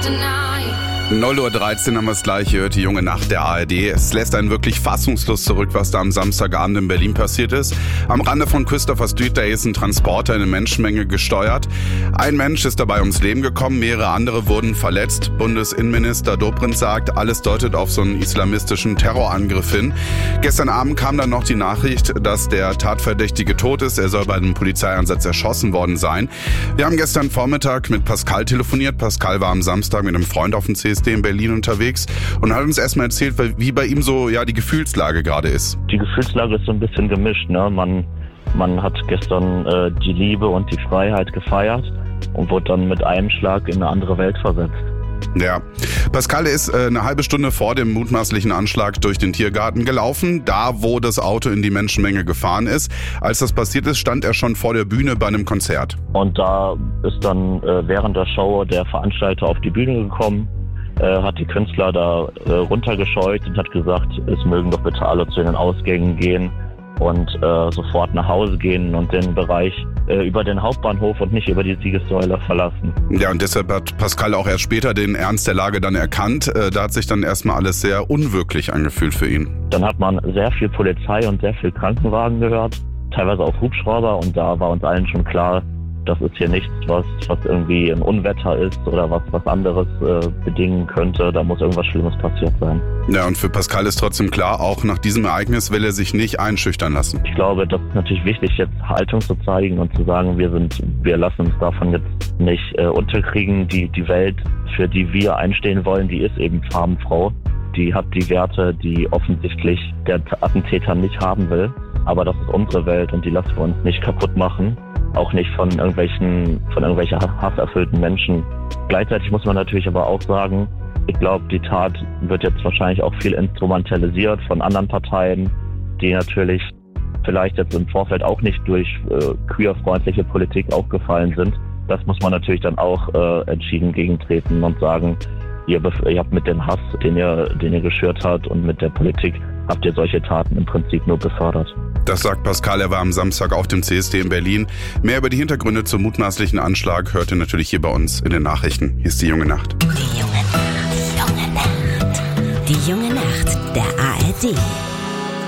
0:13 Uhr haben wir es gleich gehört, die junge Nacht der ARD. Es lässt einen wirklich fassungslos zurück, was da am Samstagabend in Berlin passiert ist. Am Rande von Christopher Street, da ist ein Transporter in eine Menschenmenge gesteuert. Ein Mensch ist dabei ums Leben gekommen, mehrere andere wurden verletzt. Bundesinnenminister Dobrindt sagt, alles deutet auf so einen islamistischen Terrorangriff hin. Gestern Abend kam dann noch die Nachricht, dass der Tatverdächtige tot ist. Er soll bei einem Polizeieinsatz erschossen worden sein. Wir haben gestern Vormittag mit Pascal telefoniert. Pascal war am Samstag mit einem Freund auf dem CSD in Berlin unterwegs und hat uns erstmal erzählt, wie bei ihm so die Gefühlslage gerade ist. Die Gefühlslage ist so ein bisschen gemischt, ne? Man hat gestern die Liebe und die Freiheit gefeiert und wurde dann mit einem Schlag in eine andere Welt versetzt. Ja, Pascal ist eine halbe Stunde vor dem mutmaßlichen Anschlag durch den Tiergarten gelaufen, da wo das Auto in die Menschenmenge gefahren ist. Als das passiert ist, stand er schon vor der Bühne bei einem Konzert. Und da ist dann während der Show der Veranstalter auf die Bühne gekommen, hat die Künstler da runtergescheucht und hat gesagt, es mögen doch bitte alle zu den Ausgängen gehen und sofort nach Hause gehen und den Bereich über den Hauptbahnhof und nicht über die Siegessäule verlassen. Ja, und deshalb hat Pascal auch erst später den Ernst der Lage dann erkannt. Da hat sich dann erstmal alles sehr unwirklich angefühlt für ihn. Dann hat man sehr viel Polizei und sehr viel Krankenwagen gehört, teilweise auch Hubschrauber, und da war uns allen schon klar, das ist hier nichts, was irgendwie ein Unwetter ist oder was anderes bedingen könnte. Da muss irgendwas Schlimmes passiert sein. Ja, und für Pascal ist trotzdem klar, auch nach diesem Ereignis will er sich nicht einschüchtern lassen. Ich glaube, das ist natürlich wichtig, jetzt Haltung zu zeigen und zu sagen, wir lassen uns davon jetzt nicht unterkriegen. Die Welt, für die wir einstehen wollen, die ist eben farbenfroh. Die hat die Werte, die offensichtlich der Attentäter nicht haben will. Aber das ist unsere Welt und die lassen wir uns nicht kaputt machen. Auch nicht von irgendwelchen hasserfüllten Menschen. Gleichzeitig muss man natürlich aber auch sagen, ich glaube, die Tat wird jetzt wahrscheinlich auch viel instrumentalisiert von anderen Parteien, die natürlich vielleicht jetzt im Vorfeld auch nicht durch queerfreundliche Politik aufgefallen sind. Das muss man natürlich dann auch entschieden gegentreten und sagen, ihr habt mit dem Hass, den ihr geschürt habt, und mit der Politik habt ihr solche Taten im Prinzip nur befördert. Das sagt Pascal, er war am Samstag auf dem CSD in Berlin. Mehr über die Hintergründe zum mutmaßlichen Anschlag hört ihr natürlich hier bei uns in den Nachrichten. Hier ist die junge Nacht. Die junge Nacht. Die junge Nacht der ARD.